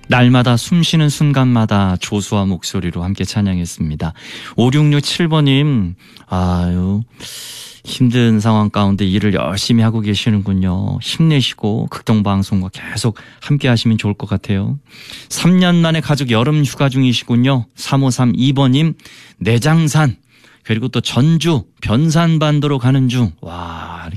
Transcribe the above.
날마다 숨쉬는 순간마다 조수와 목소리로 함께 찬양했습니다. 5667번님, 아유, 힘든 상황 가운데 일을 열심히 하고 계시는군요. 힘내시고 극동방송과 계속 함께 하시면 좋을 것 같아요. 3년 만에 가족 여름 휴가 중이시군요. 3532번님, 내장산, 그리고 또 전주, 변산반도로 가는 중. 와, 이렇게